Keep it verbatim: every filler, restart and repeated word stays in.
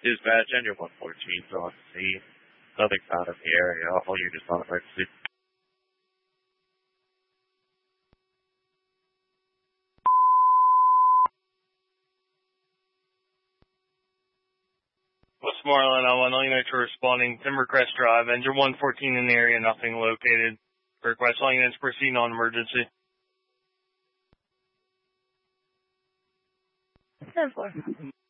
Dispatch, engine one fourteen is on scene. Nothing found in the area. All units on emergency. Westmoreland, I want all units are responding. Timbercrest Drive, engine one fourteen in the area, nothing located. Request all units proceed on emergency. ten four.